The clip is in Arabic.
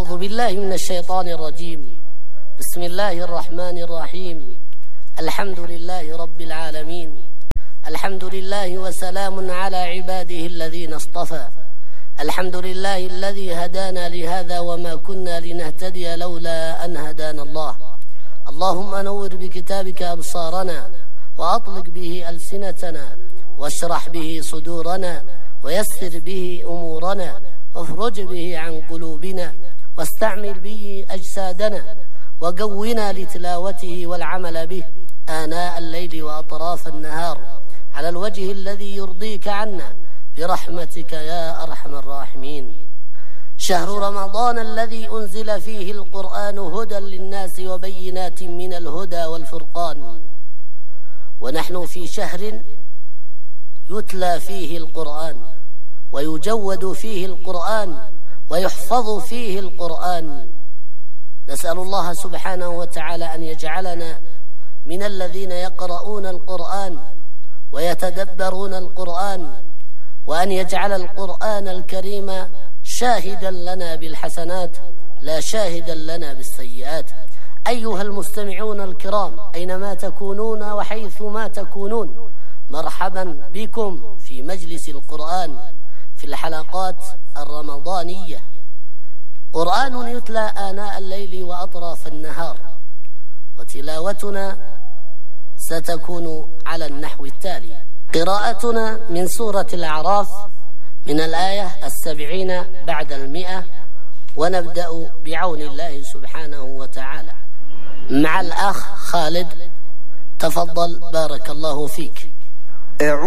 أعوذ بالله من الشيطان الرجيم. بسم الله الرحمن الرحيم. الحمد لله رب العالمين. الحمد لله وسلام على عباده الذين اصطفى. الحمد لله الذي هدانا لهذا وما كنا لنهتدي لولا أن هدانا الله. اللهم نور بكتابك أبصارنا وأطلق به ألسنتنا واشرح به صدورنا ويسر به أمورنا وافرج به عن قلوبنا واستعمل به أجسادنا وقونا لتلاوته والعمل به آناء الليل وأطراف النهار على الوجه الذي يرضيك عنا برحمتك يا أرحم الراحمين. شهر رمضان الذي أنزل فيه القرآن هدى للناس وبينات من الهدى والفرقان، ونحن في شهر يتلى فيه القرآن ويجود فيه القرآن ويحفظ فيه القرآن. نسأل الله سبحانه وتعالى أن يجعلنا من الذين يقرؤون القرآن ويتدبرون القرآن، وأن يجعل القرآن الكريم شاهدا لنا بالحسنات لا شاهدا لنا بالسيئات. أيها المستمعون الكرام أينما تكونون وحيث ما تكونون، مرحبا بكم في مجلس القرآن في الحلقات الرمضانية. قرآن يتلى آناء الليل وأطراف النهار، وتلاوتنا ستكون على النحو التالي: قراءتنا من سورة الأعراف من الآية 70 بعد 100، ونبدأ بعون الله سبحانه وتعالى مع الأخ خالد. تفضل بارك الله فيك.